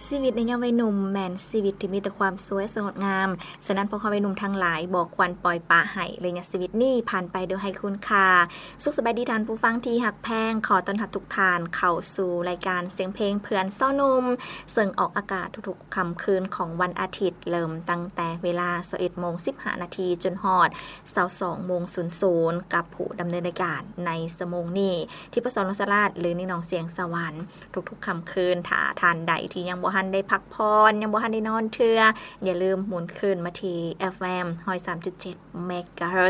ชีวิตในยามวัยหนุ่มแม่นชีวิตที่มีแต่ความสวยสงดงามฉะนั้นพวกเขาวัยหนุ่มทั้งหลายบอกควรปล่อยปละให้เลยเนี่ยชีวิตนี้ผ่านไปโดยให้คุณค่าสุขสบายดีท่านผู้ฟังที่หักแพงขอต้อนรับทุกท่านเข้าสู่รายการเสียงเพลงเพื่อนเศร้านุ่มซึ่งออกอากาศทุกๆค่ำคืนของวันอาทิตย์เริ่มตั้งแต่เวลา 11:15 นจนฮอด 22:00 กับผู้ดำเนินรายการในชั่วโมงนี้ที่ประสรนสราชหรือในหนองเสียงสวรรค์ทุกๆค่ำคืนถ้าท่านใดที่ยังบ่ทันได้พักผ่อนยังบ่ทันได้นอนเทื่ออย่าลืมหมุนคืนมาที่ FM 103.7 เมกะเฮิรตซ์